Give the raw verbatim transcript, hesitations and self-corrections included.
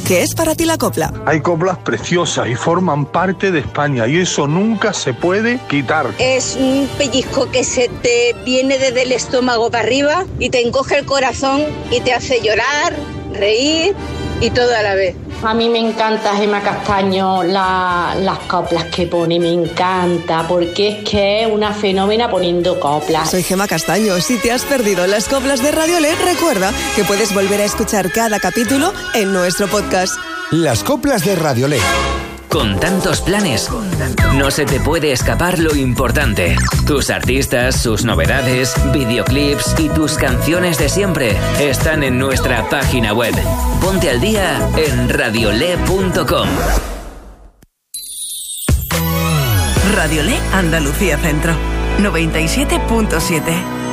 ¿qué es para ti la copla? Hay coplas preciosas y forman parte de España y eso nunca se puede quitar. Es un pellizco que se te viene desde el estómago para arriba y te encoge el corazón y te hace llorar, reír y todo a la vez. A mí me encanta Gema Castaño, la, las coplas que pone, me encanta, porque es que es una fenómena poniendo coplas. Soy Gema Castaño. Si te has perdido las coplas de Radiolé, recuerda que puedes volver a escuchar cada capítulo en nuestro podcast. Las coplas de Radiolé. Con tantos planes, no se te puede escapar lo importante. Tus artistas, sus novedades, videoclips y tus canciones de siempre están en nuestra página web. Ponte al día en radiolé punto com. Radiolé Andalucía Centro, noventa y siete punto siete.